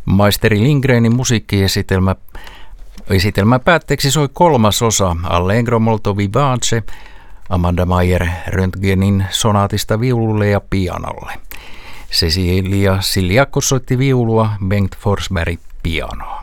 Maisteri Lindgrenin musiikkiesitelmä päätteeksi soi kolmas osa Allegro molto vivace Amanda Maier-Röntgenin sonaatista viululle ja pianolle. Cecilia Ciliaco soitti viulua, Bengt Forsberg pianoa.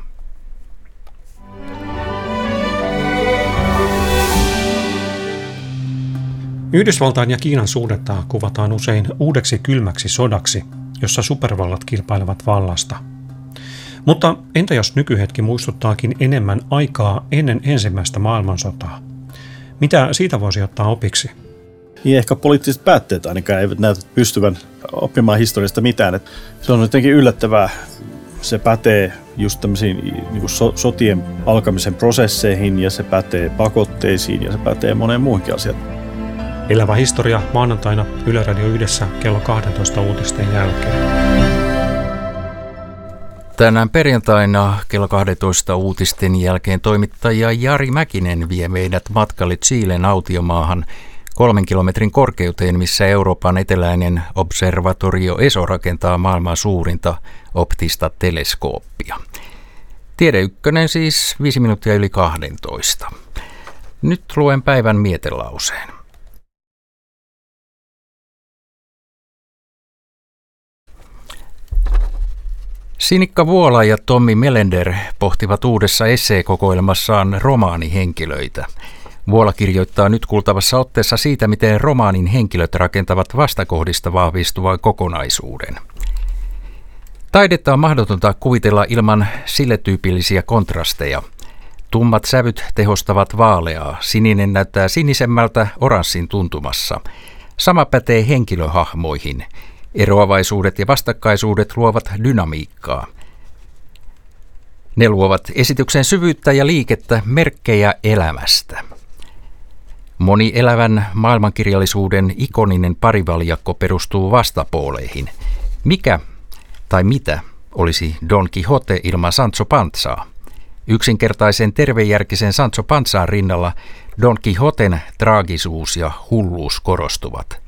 Yhdysvaltain ja Kiinan suhdetta kuvataan usein uudeksi kylmäksi sodaksi, jossa supervallat kilpailevat vallasta. Mutta entä jos nykyhetki muistuttaakin enemmän aikaa ennen ensimmäistä maailmansotaa? Mitä siitä voisi ottaa opiksi? Niin ehkä poliittiset päätteet ainakaan eivät näytä pystyvän oppimaan historiasta mitään. Että se on jotenkin yllättävää. Se pätee just tämmöisiin niin kuin sotien alkamisen prosesseihin ja se pätee pakotteisiin ja se pätee moneen muuhunkin asiaan. Elävä historia maanantaina Yle Radio 1 kello 12 uutisten jälkeen. Tänään perjantaina kello 12 uutisten jälkeen toimittaja Jari Mäkinen vie meidät matkalle Chilen autiomaahan 3 kilometrin korkeuteen, missä Euroopan eteläinen observatorio ESO rakentaa maailman suurinta optista teleskooppia. Tiede ykkönen siis 5 minuuttia yli 12. Nyt luen päivän mietelauseen. Sinikka Vuola ja Tommi Melender pohtivat uudessa esseekokoelmassaan romaanihenkilöitä. Vuola kirjoittaa nyt kuultavassa otteessa siitä, miten romaanin henkilöt rakentavat vastakohdista vahvistuvan kokonaisuuden. Taidetta on mahdotonta kuvitella ilman sille tyypillisiä kontrasteja. Tummat sävyt tehostavat vaaleaa, sininen näyttää sinisemmältä oranssin tuntumassa. Sama pätee henkilöhahmoihin. Eroavaisuudet ja vastakkaisuudet luovat dynamiikkaa. Ne luovat esityksen syvyyttä ja liikettä, merkkejä elämästä. Monielävän maailmankirjallisuuden ikoninen parivaljakko perustuu vastapooleihin. Mikä tai mitä olisi Don Quixote ilman Sancho Panzaa? Yksinkertaisen tervejärkisen Sancho Panzan rinnalla Don Quixoten traagisuus ja hulluus korostuvat.